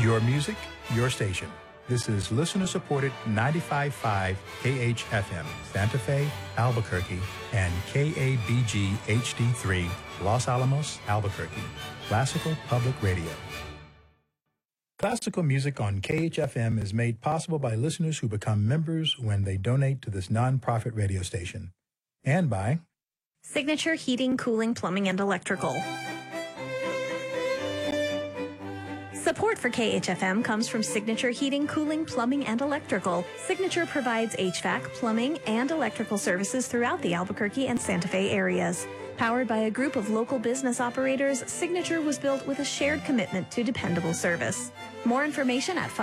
Your music, your station. This is listener-supported 95.5 KHFM, Santa Fe, Albuquerque, and KABG HD3, Los Alamos, Albuquerque. Classical Public Radio. Classical music on KHFM is made possible by listeners who become members when they donate to this nonprofit radio station. And by Signature Heating, Cooling, Plumbing, and Electrical. Support for KHFM comes from Signature Heating, Cooling, Plumbing, and Electrical. Signature provides HVAC, plumbing, and electrical services throughout the Albuquerque and Santa Fe areas. Powered by a group of local business operators, Signature was built with a shared commitment to dependable service. More information at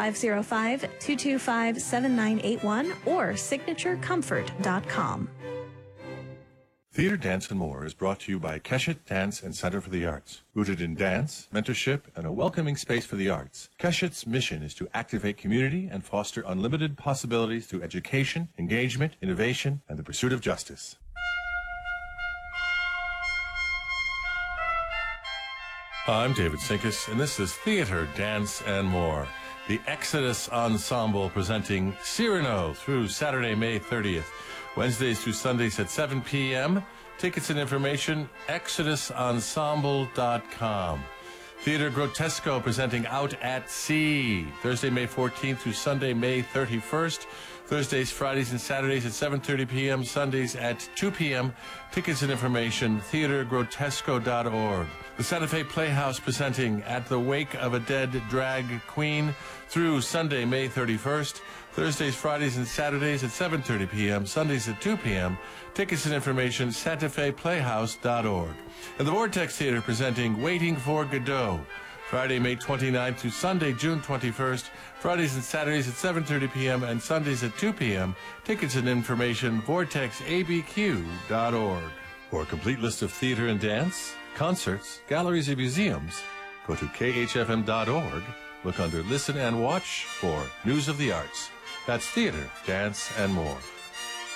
505-225-7981 or signaturecomfort.com. Theater, Dance, and More is brought to you by Keshet Dance and Center for the Arts. Rooted in dance, mentorship, and a welcoming space for the arts, Keshet's mission is to activate community and foster unlimited possibilities through education, engagement, innovation, and the pursuit of justice. I'm David Sinkus, and this is Theater, Dance, and More. The Exodus Ensemble presenting Cyrano through Saturday, May 30th. Wednesdays through Sundays at 7 p.m. Tickets and information, exodusensemble.com. Theater Grotesco presenting Out at Sea. Thursday, May 14th through Sunday, May 31st. Thursdays, Fridays, and Saturdays at 7:30 p.m. Sundays at 2 p.m. Tickets and information, theatergrotesco.org. The Santa Fe Playhouse presenting At the Wake of a Dead Drag Queen through Sunday, May 31st. Thursdays, Fridays, and Saturdays at 7:30 p.m., Sundays at 2 p.m. Tickets and information, santafeplayhouse.org. And the Vortex Theater presenting Waiting for Godot. Friday, May 29th through Sunday, June 21st. Fridays and Saturdays at 7:30 p.m. and Sundays at 2 p.m. Tickets and information, vortexabq.org. For a complete list of theater and dance, concerts, galleries, and museums, go to khfm.org. Look under Listen and Watch for News of the Arts. That's Theater, Dance, and More.